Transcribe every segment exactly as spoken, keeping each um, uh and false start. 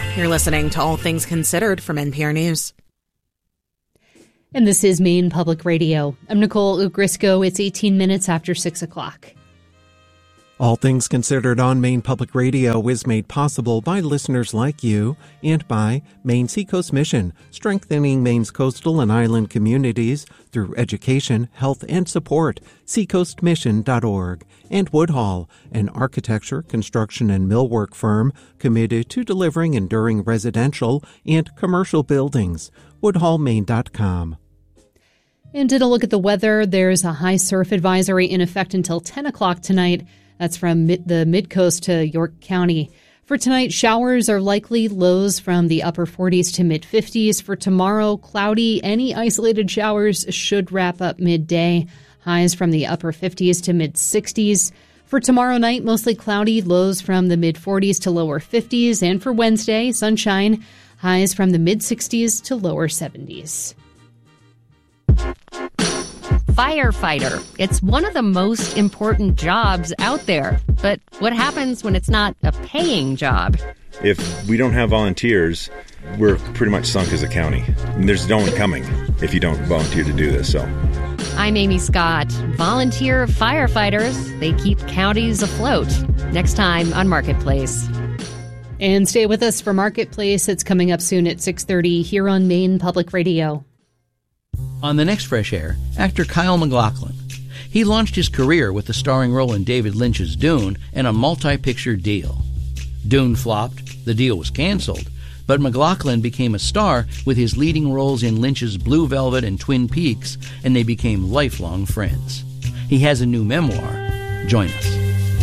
You're listening to All Things Considered from N P R News. And this is Maine Public Radio. I'm Nicole Ugrisco. It's eighteen minutes after six o'clock. All Things Considered on Maine Public Radio is made possible by listeners like you and by Maine Seacoast Mission, strengthening Maine's coastal and island communities through education, health, and support, seacoast mission dot org, and Woodhall, an architecture, construction, and millwork firm committed to delivering enduring residential and commercial buildings, woodhall maine dot com. And did a look at the weather. There's a high surf advisory in effect until ten o'clock tonight. That's from mid- the mid-coast to York County. For tonight, showers are likely, lows from the upper forties to mid-fifties. For tomorrow, cloudy. Any isolated showers should wrap up midday. Highs from the upper fifties to mid-sixties. For tomorrow night, mostly cloudy, lows from the mid-forties to lower fifties. And for Wednesday, sunshine, highs from the mid-sixties to lower seventies. Firefighter. It's one of the most important jobs out there. But what happens when it's not a paying job? If we don't have volunteers, we're pretty much sunk as a county. And there's no one coming if you don't volunteer to do this. So, I'm Amy Scott. Volunteer firefighters. They keep counties afloat. Next time on Marketplace. And stay with us for Marketplace. It's coming up soon at six thirty here on Maine Public Radio. On the next Fresh Air, actor Kyle MacLachlan. He launched his career with the starring role in David Lynch's Dune and a multi-picture deal. Dune flopped, the deal was canceled, but MacLachlan became a star with his leading roles in Lynch's Blue Velvet and Twin Peaks, and they became lifelong friends. He has a new memoir. Join us.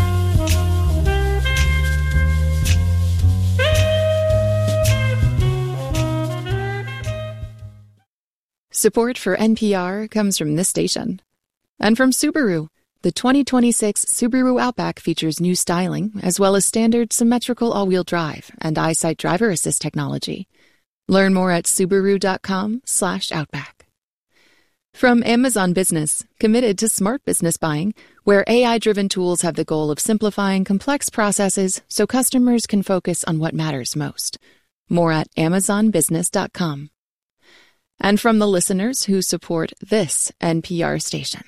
Support for N P R comes from this station. And from Subaru. The twenty twenty-six Subaru Outback features new styling, as well as standard symmetrical all-wheel drive and EyeSight driver assist technology. Learn more at subaru.com slash outback. From Amazon Business, committed to smart business buying, where A I-driven tools have the goal of simplifying complex processes so customers can focus on what matters most. More at amazon business dot com. And from the listeners who support this N P R station.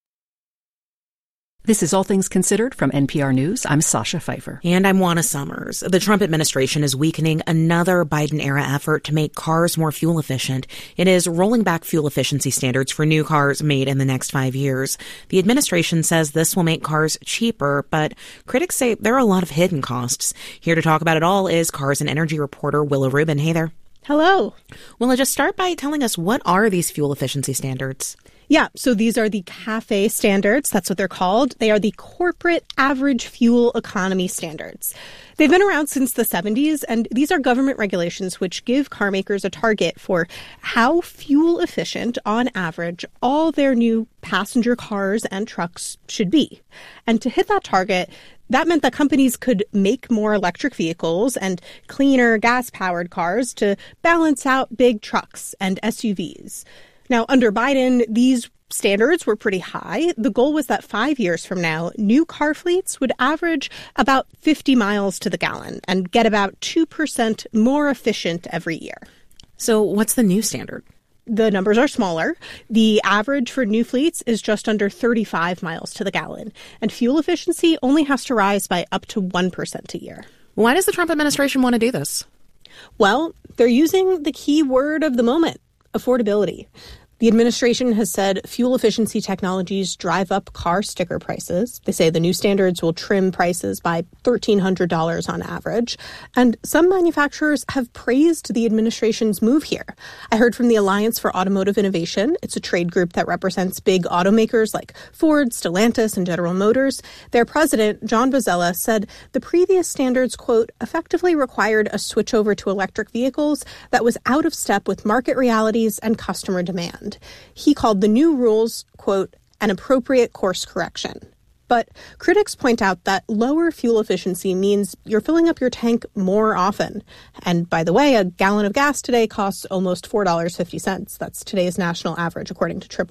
This is All Things Considered from N P R News. I'm Sasha Pfeiffer. And I'm Juana Summers. The Trump administration is weakening another Biden-era effort to make cars more fuel efficient. It is rolling back fuel efficiency standards for new cars made in the next five years. The administration says this will make cars cheaper, but critics say there are a lot of hidden costs. Here to talk about it all is Cars and Energy reporter Willa Rubin. Hey there. Hello. Willa, just start by telling us, what are these fuel efficiency standards? Yeah, so these are the CAFE standards. That's what they're called. They are the corporate average fuel economy standards. They've been around since the seventies, and these are government regulations which give car makers a target for how fuel efficient, on average, all their new passenger cars and trucks should be. And to hit that target, that meant that companies could make more electric vehicles and cleaner gas-powered cars to balance out big trucks and S U Vs. Now, under Biden, these standards were pretty high. The goal was that five years from now, new car fleets would average about fifty miles to the gallon and get about two percent more efficient every year. So what's the new standard? The numbers are smaller. The average for new fleets is just under thirty-five miles to the gallon, and fuel efficiency only has to rise by up to one percent a year. Why does the Trump administration want to do this? Well, they're using the key word of the moment, affordability. The administration has said fuel efficiency technologies drive up car sticker prices. They say the new standards will trim prices by one thousand three hundred dollars on average. And some manufacturers have praised the administration's move here. I heard from the Alliance for Automotive Innovation. It's a trade group that represents big automakers like Ford, Stellantis, and General Motors. Their president, John Bozzella, said the previous standards, quote, effectively required a switch over to electric vehicles that was out of step with market realities and customer demand. He called the new rules, quote, an appropriate course correction. But critics point out that lower fuel efficiency means you're filling up your tank more often. And by the way, a gallon of gas today costs almost four dollars and fifty cents. That's today's national average, according to triple A.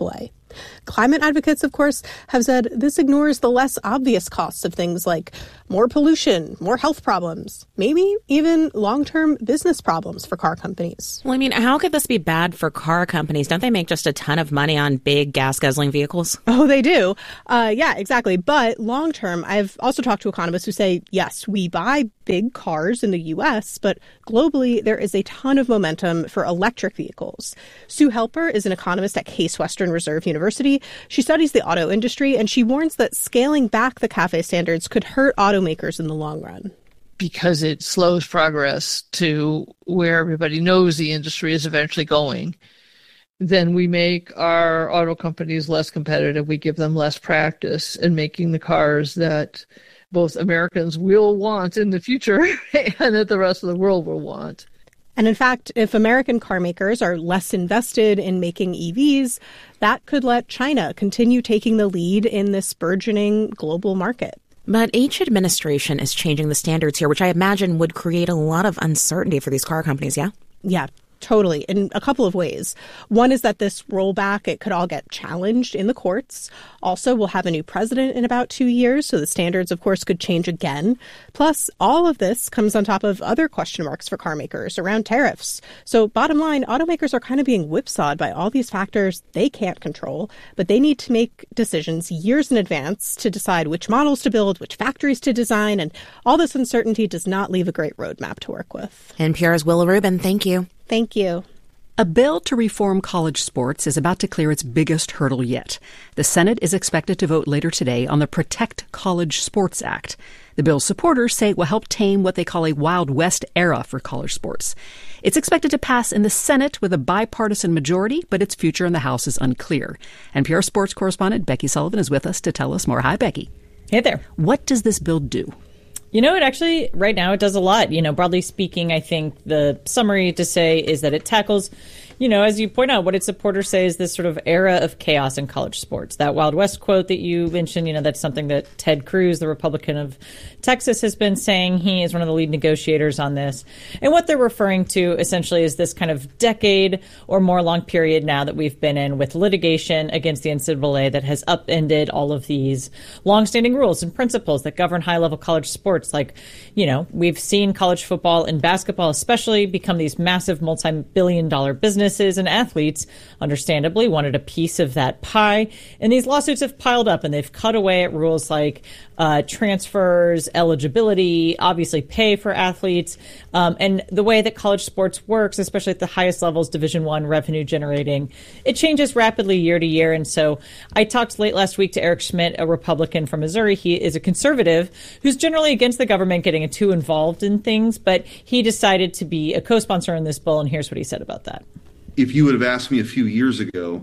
Climate advocates, of course, have said this ignores the less obvious costs of things like more pollution, more health problems, maybe even long-term business problems for car companies. Well, I mean, how could this be bad for car companies? Don't they make just a ton of money on big gas-guzzling vehicles? Oh, they do. Uh, yeah, exactly. But long-term, I've also talked to economists who say, yes, we buy big cars in the U S, but globally, there is a ton of momentum for electric vehicles. Sue Helper is an economist at Case Western Reserve University. She studies the auto industry, and she warns that scaling back the CAFE standards could hurt automakers in the long run. Because it slows progress to where everybody knows the industry is eventually going, then we make our auto companies less competitive. We give them less practice in making the cars that both Americans will want in the future and that the rest of the world will want. And in fact, if American car makers are less invested in making E Vs, that could let China continue taking the lead in this burgeoning global market. But each administration is changing the standards here, which I imagine would create a lot of uncertainty for these car companies, yeah? Yeah. Totally, in a couple of ways. One is that this rollback, it could all get challenged in the courts. Also, we'll have a new president in about two years, so the standards, of course, could change again. Plus, all of this comes on top of other question marks for car makers around tariffs. So bottom line, automakers are kind of being whipsawed by all these factors they can't control, but they need to make decisions years in advance to decide which models to build, which factories to design, and all this uncertainty does not leave a great roadmap to work with. N P R's Willa Rubin, thank you. Thank you. A bill to reform college sports is about to clear its biggest hurdle yet. The Senate is expected to vote later today on the Protect College Sports Act. The bill's supporters say it will help tame what they call a Wild West era for college sports. It's expected to pass in the Senate with a bipartisan majority, but its future in the House is unclear. N P R sports correspondent Becky Sullivan is with us to tell us more. Hi, Becky. Hey there. What does this bill do? You know, it actually, right now, it does a lot. You know, broadly speaking, I think the summary to say is that it tackles, you know, as you point out, what its supporters say is this sort of era of chaos in college sports. That Wild West quote that you mentioned, you know, that's something that Ted Cruz, the Republican of Texas, has been saying. He is one of the lead negotiators on this. And what they're referring to essentially is this kind of decade or more long period now that we've been in with litigation against the N C double A that has upended all of these longstanding rules and principles that govern high-level college sports. Like, you know, we've seen college football and basketball especially become these massive multi-billion dollar businesses, and athletes, understandably, wanted a piece of that pie. And these lawsuits have piled up, and they've cut away at rules like uh, transfers, eligibility, obviously pay for athletes, um, and the way that college sports works, especially at the highest levels, Division I revenue generating. It changes rapidly year to year. And so I talked late last week to Eric Schmidt, a Republican from Missouri. He is a conservative who's generally against the government getting too involved in things, but he decided to be a co-sponsor in this bill, and here's what he said about that. If you would have asked me a few years ago,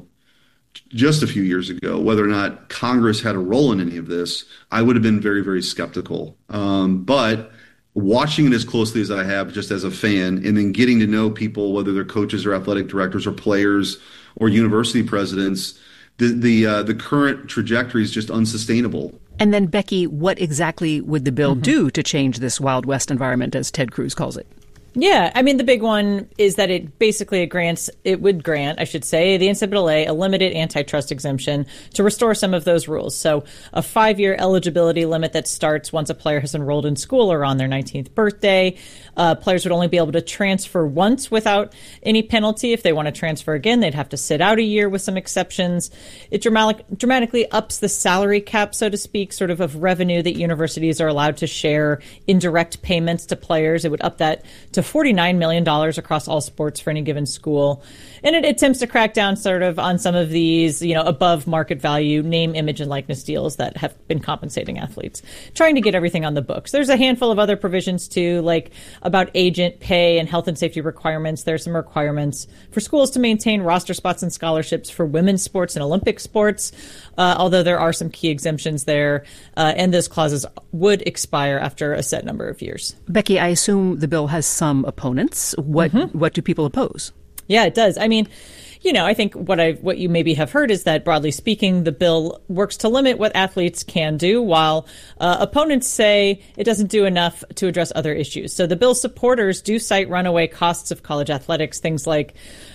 just a few years ago, whether or not Congress had a role in any of this, I would have been very, very skeptical. Um, but watching it as closely as I have, just as a fan, and then getting to know people, whether they're coaches or athletic directors or players or university presidents, the the uh, the current trajectory is just unsustainable. And then, Becky, what exactly would the bill Mm-hmm. do to change this Wild West environment, as Ted Cruz calls it? Yeah, I mean, the big one is that it basically it grants, it would grant, I should say, the N C double A a limited antitrust exemption to restore some of those rules. So a five-year eligibility limit that starts once a player has enrolled in school or on their nineteenth birthday. Uh, players would only be able to transfer once without any penalty. If they want to transfer again, they'd have to sit out a year with some exceptions. It dramatic, dramatically ups the salary cap, so to speak, sort of of revenue that universities are allowed to share in direct payments to players. It would up that to forty-nine million dollars across all sports for any given school. And it attempts to crack down sort of on some of these, you know, above market value name, image, and likeness deals that have been compensating athletes, trying to get everything on the books. There's a handful of other provisions, too, like about agent pay and health and safety requirements. There are some requirements for schools to maintain roster spots and scholarships for women's sports and Olympic sports, uh, although there are some key exemptions there. Uh, and those clauses would expire after a set number of years. Becky, I assume the bill has some opponents. What mm-hmm. what do people oppose? Yeah, it does. I mean, you know, I think what I what you maybe have heard is that, broadly speaking, the bill works to limit what athletes can do, while uh, opponents say it doesn't do enough to address other issues. So the bill's supporters do cite runaway costs of college athletics, things like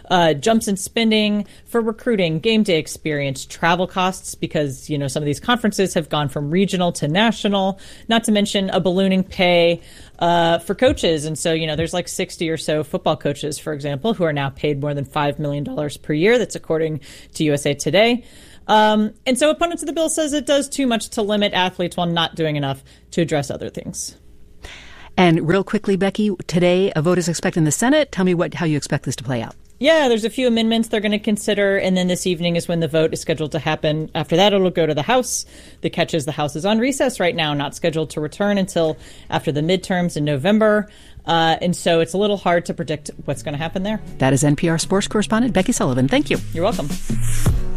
uh, jumps in spending for recruiting, game day experience, travel costs, because, you know, some of these conferences have gone from regional to national, not to mention a ballooning pay uh, for coaches. And so, you know, there's like sixty or so football coaches, for example, who are now paid more than five million dollars per year. That's according to U S A Today. Um, and so opponents of the bill says it does too much to limit athletes while not doing enough to address other things. And real quickly, Becky, today a vote is expected in the Senate. Tell me what how you expect this to play out. Yeah, there's a few amendments they're going to consider, and then this evening is when the vote is scheduled to happen. After that, it'll go to the House. The catch is the House is on recess right now, not scheduled to return until after the midterms in November. Uh, and so it's a little hard to predict what's going to happen there. That is N P R sports correspondent Becky Sullivan. Thank you. You're welcome.